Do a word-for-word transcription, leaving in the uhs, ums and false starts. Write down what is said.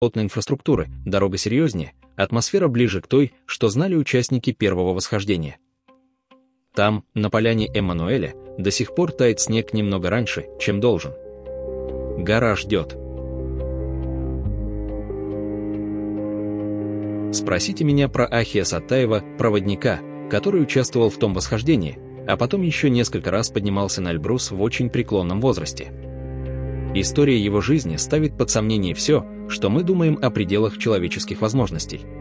плотной инфраструктуры, дорога серьезнее, атмосфера ближе к той, что знали участники первого восхождения. Там, на поляне Эммануэля, до сих пор тает снег немного раньше, чем должен. Гора ждет. Спросите меня про Ахия Саттаева, проводника, который участвовал в том восхождении, а потом еще несколько раз поднимался на Эльбрус в очень преклонном возрасте. История его жизни ставит под сомнение все, что мы думаем о пределах человеческих возможностей.